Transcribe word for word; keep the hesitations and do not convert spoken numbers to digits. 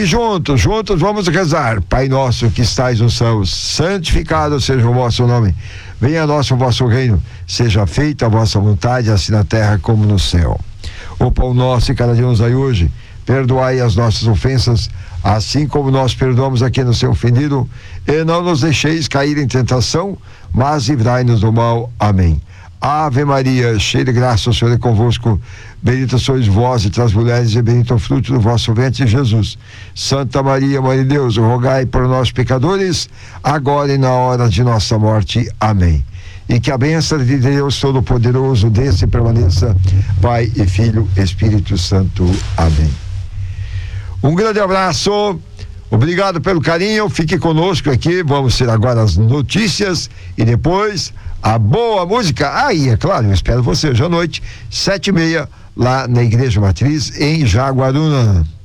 E juntos, juntos vamos rezar. Pai nosso que estais no céu, santificado seja o vosso nome. Venha a nós o vosso reino, seja feita a vossa vontade, assim na terra como no céu. O pão nosso e cada dia nos dai hoje. Perdoai as nossas ofensas, assim como nós perdoamos a quem nos tem ofendido, e não nos deixeis cair em tentação, mas livrai-nos do mal. Amém. Ave Maria, cheia de graça, o Senhor é convosco. Bendita sois vós entre as mulheres, e bendito é o fruto do vosso ventre, Jesus. Santa Maria, Mãe de Deus, rogai por nós pecadores, agora e na hora de nossa morte. Amém. E que a bênção de Deus Todo-Poderoso desça e permaneça, Pai e Filho, Espírito Santo. Amém. Um grande abraço, obrigado pelo carinho, fique conosco aqui, vamos ter agora as notícias e depois a boa música. Aí, ah, é claro, eu espero você hoje à noite, sete e meia, lá na Igreja Matriz, em Jaguaruna.